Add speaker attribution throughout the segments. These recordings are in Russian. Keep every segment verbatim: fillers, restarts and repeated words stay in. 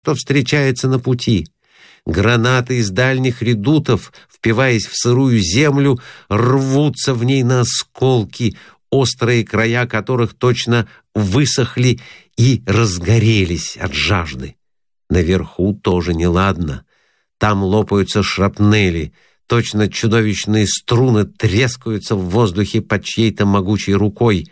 Speaker 1: что встречается на пути. Гранаты из дальних редутов, впиваясь в сырую землю, рвутся в ней на осколки, острые края которых точно высохли и разгорелись от жажды. Наверху тоже неладно. Там лопаются шрапнели, точно чудовищные струны трескаются в воздухе под чьей-то могучей рукой.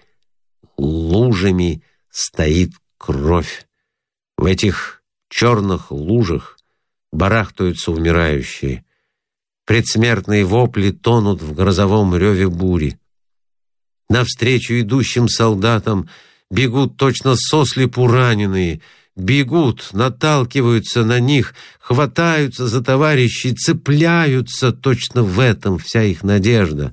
Speaker 1: Лужами стоит кровь. В этих черных лужах барахтаются умирающие. Предсмертные вопли тонут в грозовом реве бури. Навстречу идущим солдатам бегут точно сослепу раненые, бегут, наталкиваются на них, хватаются за товарищей, цепляются, точно в этом вся их надежда.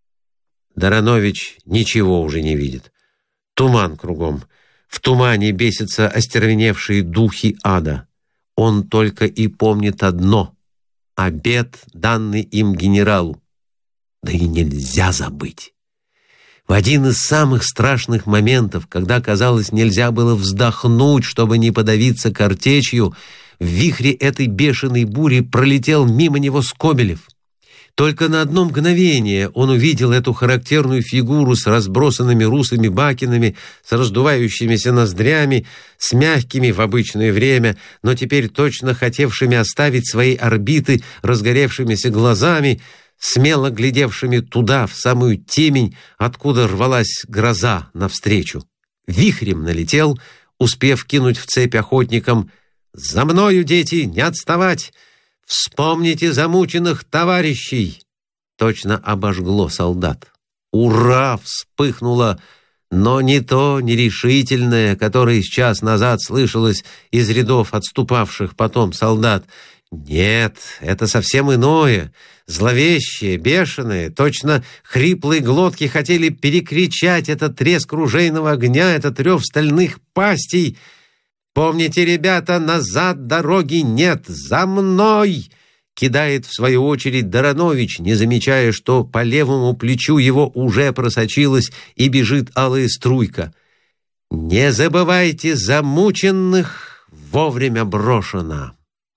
Speaker 1: Даранович ничего уже не видит. Туман кругом. В тумане бесятся остервеневшие духи ада. Он только и помнит одно — обет, данный им генералу. Да и нельзя забыть. В один из самых страшных моментов, когда, казалось, нельзя было вздохнуть, чтобы не подавиться картечью, в вихре этой бешеной бури пролетел мимо него Скобелев. Только на одно мгновение он увидел эту характерную фигуру с разбросанными русыми бакинами, с раздувающимися ноздрями, с мягкими в обычное время, но теперь точно хотевшими оставить свои орбиты разгоревшимися глазами, смело глядевшими туда, в самую темень, откуда рвалась гроза навстречу. Вихрем налетел, успев кинуть в цепь охотникам: «За мною, дети, не отставать! Вспомните замученных товарищей!» Точно обожгло солдат. «Ура!» вспыхнуло, но не то нерешительное, которое час назад слышалось из рядов отступавших потом солдат. Нет, это совсем иное, зловещее, бешеное. Точно хриплые глотки хотели перекричать этот треск ружейного огня, этот рев стальных пастей. «Помните, ребята, назад дороги нет! За мной!» Кидает в свою очередь Даранович, не замечая, что по левому плечу его уже просочилась и бежит алая струйка. «Не забывайте замученных, вовремя брошено!»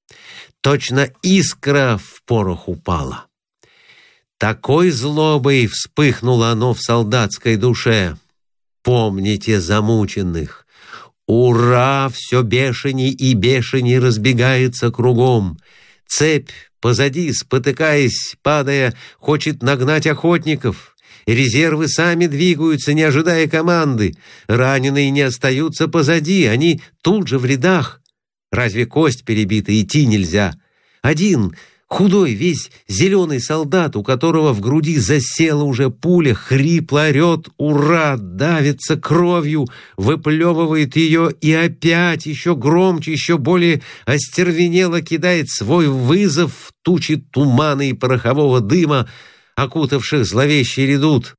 Speaker 1: Точно искра в порох упала. Такой злобой вспыхнуло оно в солдатской душе. Помните замученных. Ура! Все бешеней и бешеней разбегается кругом. Цепь позади, спотыкаясь, падая, хочет нагнать охотников. Резервы сами двигаются, не ожидая команды. Раненые не остаются позади, они тут же в рядах. Разве кость перебита, идти нельзя? Один, худой, весь зеленый солдат, у которого в груди засела уже пуля, хрипло орет «Ура!», давится кровью, выплевывает ее и опять еще громче, еще более остервенело кидает свой вызов в тучи тумана и порохового дыма, окутавших зловещий редут.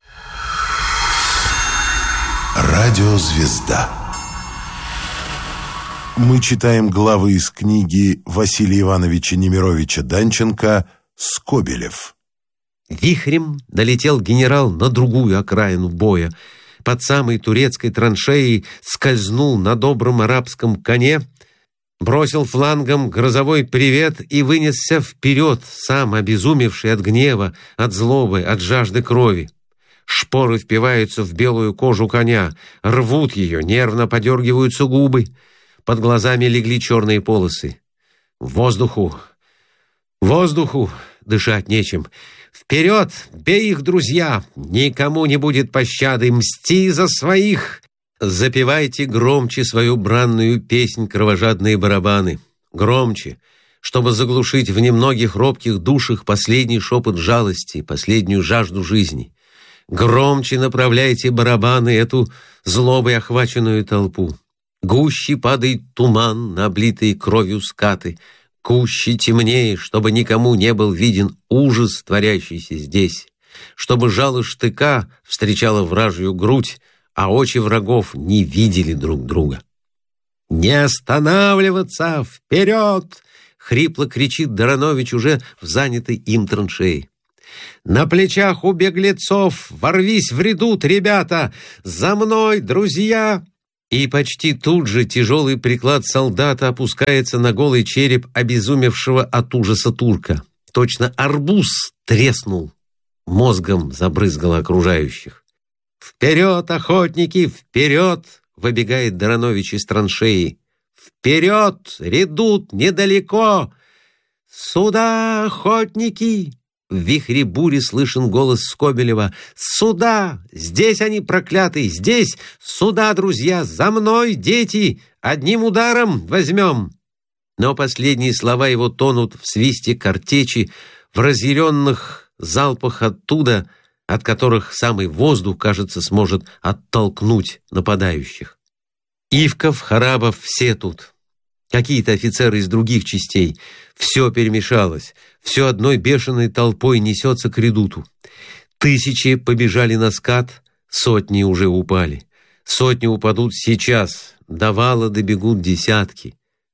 Speaker 2: Радиозвезда. Мы читаем главы из книги Василия Ивановича Немировича Данченко «Скобелев».
Speaker 1: Вихрем налетел генерал на другую окраину боя. Под самой турецкой траншеей скользнул на добром арабском коне, бросил флангом грозовой привет и вынесся вперед, сам обезумевший от гнева, от злобы, от жажды крови. Шпоры впиваются в белую кожу коня, рвут ее, нервно подергиваются губы. Под глазами легли черные полосы. Воздуху, воздуху, дышать нечем. Вперед, бей их, друзья! Никому не будет пощады, мсти за своих! Запевайте громче свою бранную песнь, кровожадные барабаны. Громче, чтобы заглушить в немногих робких душах последний шепот жалости, последнюю жажду жизни. Громче направляйте барабаны эту злобой охваченную толпу. Гуще падает туман на облитые кровью скаты, гуще темнее, чтобы никому не был виден ужас, творящийся здесь, чтобы жало штыка встречало вражью грудь, а очи врагов не видели друг друга. «Не останавливаться! Вперед!» — хрипло кричит Даранович уже в занятой им траншеи. «На плечах у беглецов! Ворвись в редут, ребята! За мной, друзья!» И почти тут же тяжелый приклад солдата опускается на голый череп обезумевшего от ужаса турка. Точно арбуз треснул, мозгом забрызгало окружающих. «Вперед, охотники, вперед!» — выбегает Даранович из траншеи. «Вперед! Редут недалеко! Сюда, охотники!» В вихре бури слышен голос Скобелева. «Сюда! Здесь они, проклятые! Здесь! Сюда, друзья! За мной, дети! Одним ударом возьмем!» Но последние слова его тонут в свисте картечи, в разъяренных залпах оттуда, от которых самый воздух, кажется, сможет оттолкнуть нападающих. Ивков, Харабов — все тут. Какие-то офицеры из других частей. Все перемешалось. Все одной бешеной толпой несется к редуту. Тысячи побежали на скат, сотни уже упали. Сотни упадут сейчас, до вала добегут десятки.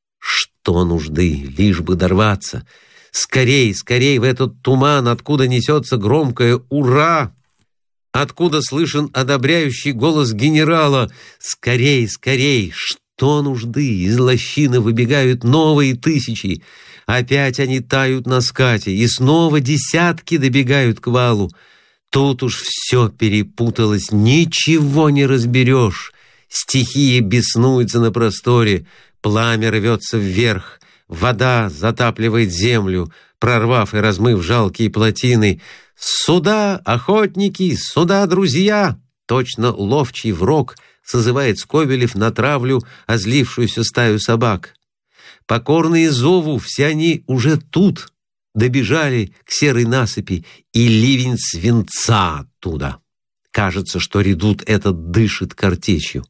Speaker 1: Что нужды, лишь бы дорваться. Скорей, скорей в этот туман, откуда несется громкое «Ура!», откуда слышен одобряющий голос генерала. Скорей, скорей, что нужды, из лощины выбегают новые тысячи. Опять они тают на скате, и снова десятки добегают к валу. Тут уж все перепуталось, ничего не разберешь. Стихия беснуется на просторе, пламя рвется вверх, вода затапливает землю, прорвав и размыв жалкие плотины. «Сюда, охотники! Сюда, друзья!» Точно ловчий враг созывает Скобелев на травлю озлившуюся стаю собак. Покорные зову, все они уже тут, добежали к серой насыпи, и ливень свинца оттуда. Кажется, что редут этот дышит картечью.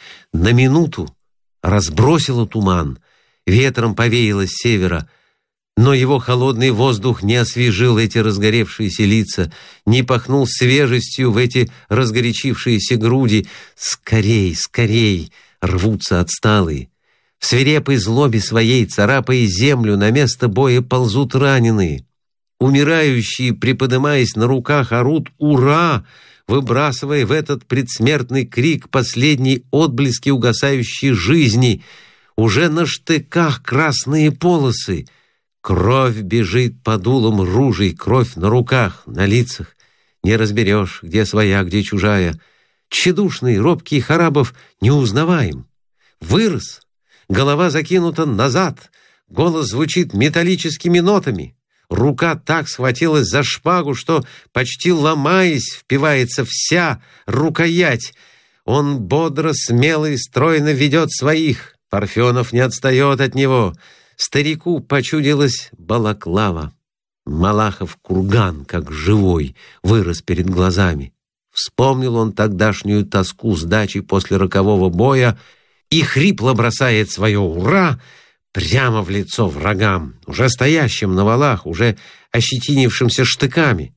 Speaker 1: На минуту разбросило туман, ветром повеяло с севера, но его холодный воздух не освежил эти разгоревшиеся лица, не пахнул свежестью в эти разгорячившиеся груди. Скорей, скорей рвутся отсталые. В свирепой злобе своей, царапая землю, на место боя ползут раненые. Умирающие, приподымаясь на руках, орут «Ура!», выбрасывая в этот предсмертный крик последние отблески угасающей жизни. Уже на штыках красные полосы. Кровь бежит по дулам ружей, кровь на руках, на лицах. Не разберешь, где своя, где чужая. Тщедушный, робкий Харабов неузнаваем. Вырос, голова закинута назад, голос звучит металлическими нотами. Рука так схватилась за шпагу, что, почти ломаясь, впивается вся рукоять. Он бодро, смело и стройно ведет своих. Парфенов не отстает от него. Старику почудилась балаклава. Малахов курган, как живой, вырос перед глазами. Вспомнил он тогдашнюю тоску сдачи после рокового боя и хрипло бросает свое «Ура!» прямо в лицо врагам, уже стоящим на валах, уже ощетинившимся штыками.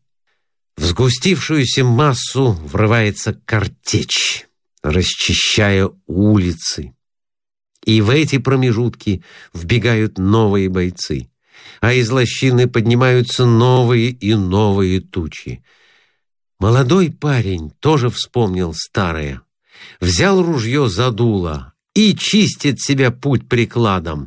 Speaker 1: В сгустившуюся массу врывается картечь, расчищая улицы. И в эти промежутки вбегают новые бойцы, а из лощины поднимаются новые и новые тучи. Молодой парень тоже вспомнил старое, взял ружье за дуло и чистит себя путь прикладом.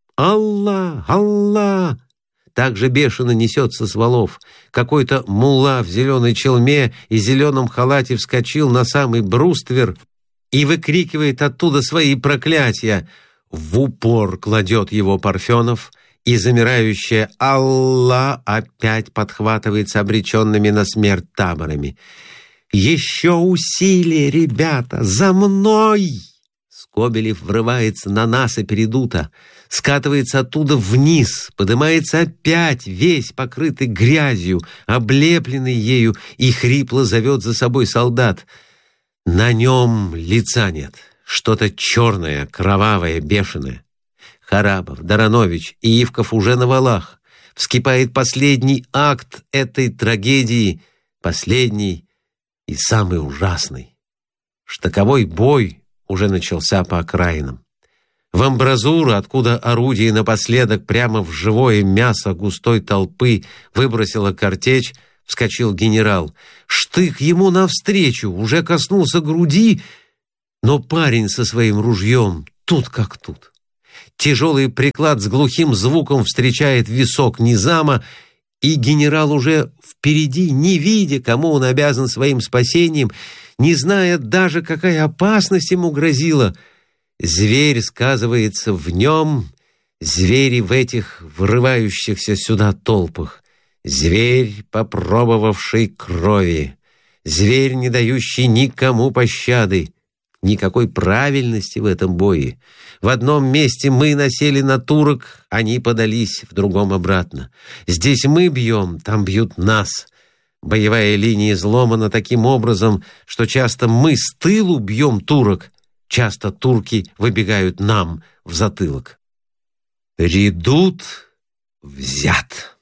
Speaker 1: «Алла! Алла!» Так же бешено несется с валов. Какой-то мулла в зеленой челме и зеленом халате вскочил на самый бруствер и выкрикивает оттуда свои проклятия. В упор кладет его Парфенов, и замирающая «Алла» опять подхватывается обреченными на смерть таборами. «Еще усилие, ребята! За мной!» Скобелев врывается на насыпь редута, скатывается оттуда вниз, поднимается опять, весь покрытый грязью, облепленный ею, и хрипло зовет за собой солдат. На нем лица нет, что-то черное, кровавое, бешеное. Харабов, Даранович и Ивков уже на валах. Вскипает последний акт этой трагедии, последний и самый ужасный. Штыковой бой уже начался по окраинам. В амбразуру, откуда орудие напоследок прямо в живое мясо густой толпы выбросило картечь, вскочил генерал. Штык ему навстречу, уже коснулся груди, Но парень со своим ружьем тут как тут. Тяжелый приклад с глухим звуком встречает висок Низама, и генерал уже впереди, не видя, кому он обязан своим спасением, не зная даже, какая опасность ему грозила. Зверь сказывается в нем, звери в этих врывающихся сюда толпах. Зверь, попробовавший крови. Зверь, не дающий никому пощады. Никакой правильности в этом бое. В одном месте мы насели на турок, они подались, в другом обратно. Здесь мы бьем, там бьют нас. Боевая линия изломана таким образом, что часто мы с тылу бьем турок, часто турки выбегают нам в затылок. Редут взят.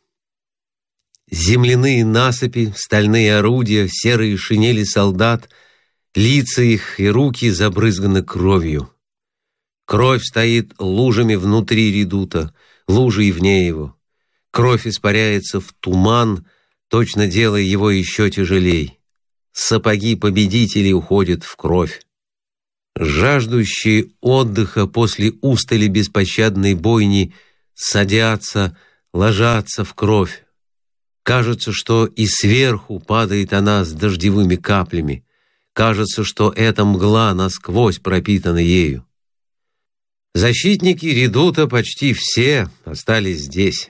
Speaker 1: Земляные насыпи, стальные орудия, серые шинели солдат, лица их и руки забрызганы кровью. Кровь стоит лужами внутри редута, лужи и вне его. Кровь испаряется в туман, точно делая его еще тяжелей. Сапоги победителей уходят в кровь. Жаждущие отдыха после устали беспощадной бойни садятся, ложатся в кровь. Кажется, что и сверху падает она с дождевыми каплями. Кажется, что эта мгла насквозь пропитана ею. Защитники редута почти все остались здесь.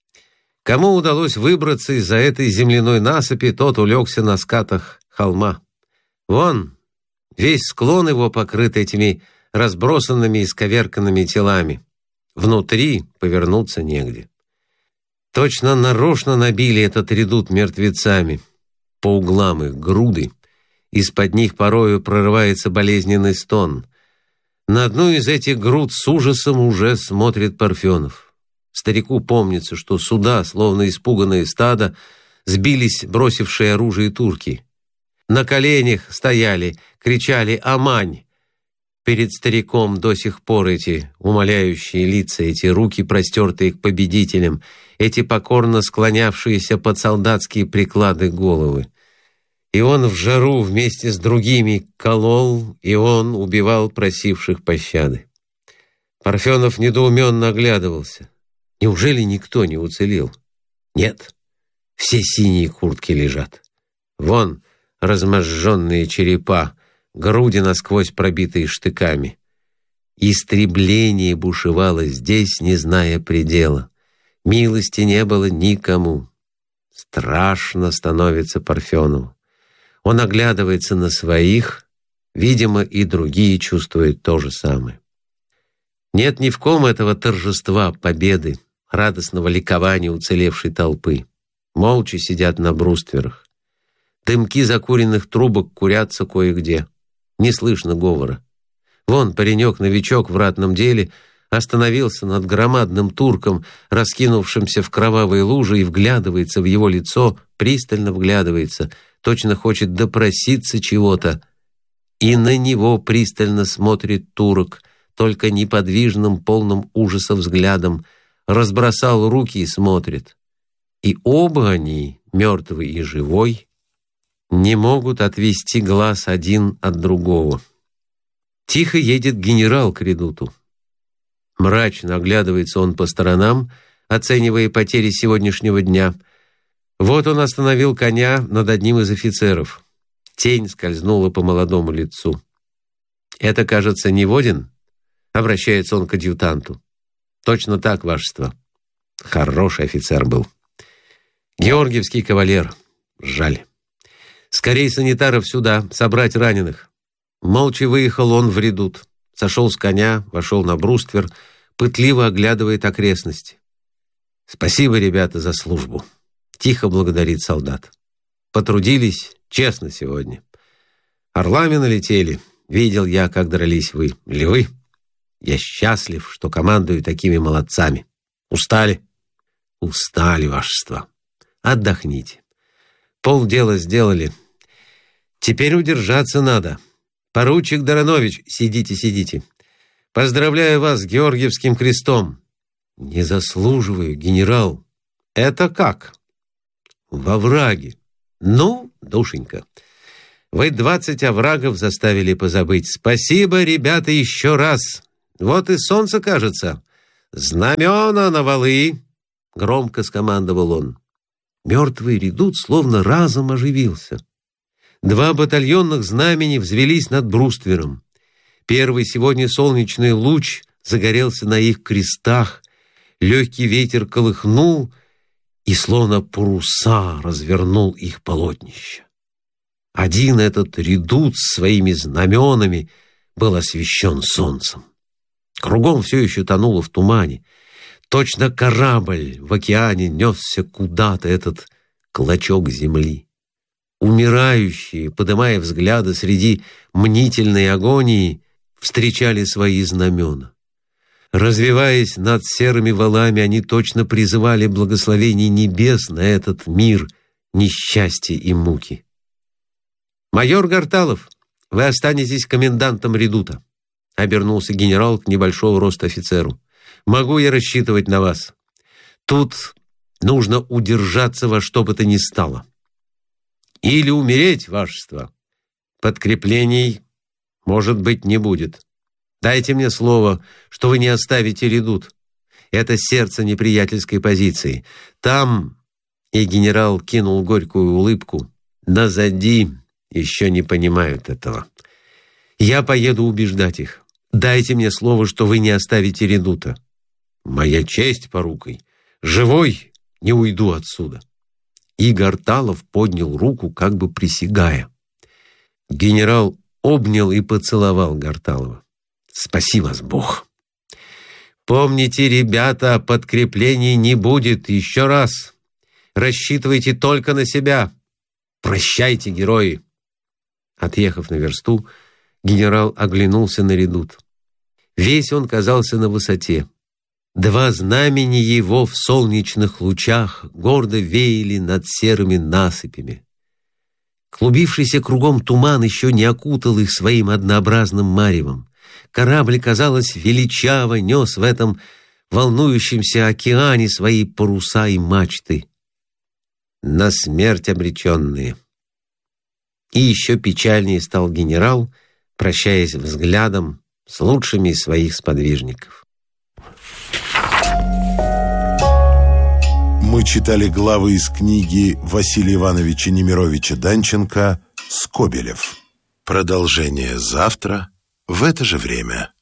Speaker 1: Кому удалось выбраться из-за этой земляной насыпи, тот улегся на скатах холма. Вон, весь склон его покрыт этими разбросанными и сковерканными телами. Внутри повернуться негде. Точно нарочно набили этот редут мертвецами. По углам их груды. Из-под них порою прорывается болезненный стон. На одну из этих груд с ужасом уже смотрит Парфенов. Старику помнится, что сюда, словно испуганные стада, сбились бросившие оружие турки. На коленях стояли, кричали «Амань!». Перед стариком до сих пор эти умоляющие лица, эти руки, простертые к победителям, эти покорно склонявшиеся под солдатские приклады головы. И он в жару вместе с другими колол, и он убивал просивших пощады. Парфенов недоуменно оглядывался. Неужели никто не уцелел? Нет, все синие куртки лежат. Вон разможженные черепа, груди насквозь пробитые штыками. Истребление бушевало здесь, не зная предела. Милости не было никому. Страшно становится Парфенову. Он оглядывается на своих, видимо, и другие чувствуют то же самое. Нет ни в ком этого торжества победы, радостного ликования уцелевшей толпы. Молча сидят на брустверах. Дымки закуренных трубок курятся кое-где. Не слышно говора. Вон паренек-новичок в ратном деле остановился над громадным турком, раскинувшимся в кровавой луже, и вглядывается в его лицо, пристально вглядывается, точно хочет допроситься чего-то. И на него пристально смотрит турок, только неподвижным, полным ужаса взглядом, разбросал руки и смотрит. И оба они, мертвый и живой, не могут отвести глаз один от другого. Тихо едет генерал к редуту. Мрачно оглядывается он по сторонам, оценивая потери сегодняшнего дня. Вот он остановил коня над одним из офицеров. Тень скользнула по молодому лицу. «Это, кажется, Неводин?» Обращается он к адъютанту. «Точно так, вашество. Хороший офицер был. Георгиевский кавалер. Жаль. Скорей санитаров сюда, собрать раненых». Молча выехал он в редут. Сошел с коня, вошел на бруствер, пытливо оглядывает окрестности. «Спасибо, ребята, за службу», — тихо благодарит солдат. «Потрудились честно сегодня. Орлами налетели. Видел я, как дрались вы. Львы. Я счастлив, что командую такими молодцами. Устали?» «Устали, вашество. Отдохните. Полдела сделали. Теперь удержаться надо. Поручик Доронович, сидите, сидите. Поздравляю вас с Георгиевским крестом». «Не заслуживаю, генерал». «Это как?» «Во враге». «Ну, душенька, Вы двадцать оврагов заставили позабыть. Спасибо, ребята, еще раз. Вот и солнце, кажется. Знамена на валы!» — громко скомандовал он. Мертвый редут словно разом оживился. Два батальонных знамени взвелись над бруствером. Первый сегодня солнечный луч загорелся на их крестах, легкий ветер колыхнул и словно паруса развернул их полотнище. Один этот редут с своими знаменами был освещен солнцем. Кругом все еще тонуло в тумане. Точно корабль в океане несся куда-то этот клочок земли. Умирающие, подымая взгляды среди мнительной агонии, встречали свои знамена. Развиваясь над серыми валами, они точно призывали благословение небес на этот мир несчастья и муки. «Майор Гарталов, вы останетесь комендантом редута», — обернулся генерал к небольшого роста офицеру. «Могу я рассчитывать на вас? Тут нужно удержаться во что бы то ни стало. Или умереть, вашество. Подкреплений, может быть, не будет. Дайте мне слово, что вы не оставите редут. Это сердце неприятельской позиции. Там...» И генерал кинул горькую улыбку. «Назади еще не понимают этого. Я поеду убеждать их. Дайте мне слово, что вы не оставите редута». «Моя честь порукой. Живой не уйду отсюда». И Гарталов поднял руку, как бы присягая. Генерал обнял и поцеловал Гарталова. «Спаси вас, Бог! Помните, ребята, подкреплений не будет. Еще раз. Рассчитывайте только на себя. Прощайте, герои!» Отъехав на версту, генерал оглянулся на редут. Весь он казался на высоте. Два знамени его в солнечных лучах гордо веяли над серыми насыпями. Клубившийся кругом туман еще не окутал их своим однообразным маревом. Корабль, казалось, величаво нес в этом волнующемся океане свои паруса и мачты. На смерть обреченные. И еще печальнее стал генерал, прощаясь взглядом с лучшими из своих сподвижников.
Speaker 2: Мы читали главы из книги Василия Ивановича Немировича Данченко «Скобелев». Продолжение завтра в это же время.